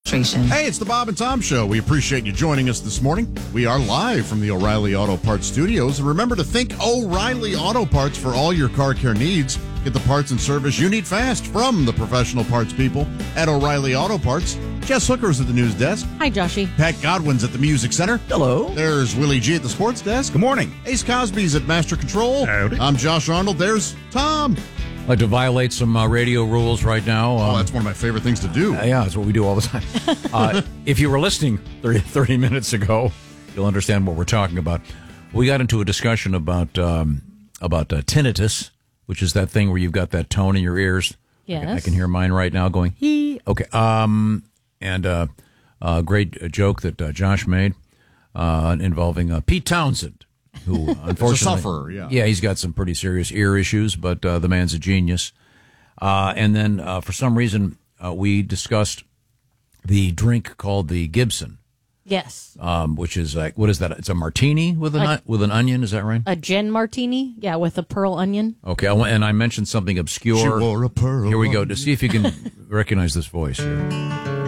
Hey, it's the Bob and Tom Show. We appreciate you joining us this morning. We are live from the O'Reilly Auto Parts studios. And remember to think O'Reilly Auto Parts for all your car care needs. Get the parts and service you need fast from the professional parts people at O'Reilly Auto Parts. Jess Hooker's at the news desk. Hi, Joshy. Pat Godwin's at the music center. Hello. There's Willie G at the sports desk. Good morning. Ace Cosby's at master control. Howdy. I'm Josh Arnold. There's Tom. I'd like to violate some radio rules right now. Oh, that's one of my favorite things to do. Yeah, that's what we do all the time. If you were listening 30 minutes ago, you'll understand what we're talking about. We got into a discussion about tinnitus, which is that thing where you've got that tone in your ears. Yes. I can hear mine right now going, hee. Okay. And a great joke that Josh made involving Pete Townsend, who unfortunately... He's a sufferer, yeah. Yeah, he's got some pretty serious ear issues, but the man's a genius. And then for some reason, we discussed the drink called the Gibson. Yes. Which is like, what is that? It's a martini with an onion, is that right? A gin martini, yeah, with a pearl onion. Okay, and I mentioned something obscure. She wore a pearl. Here we go, to see if you can recognize this voice here.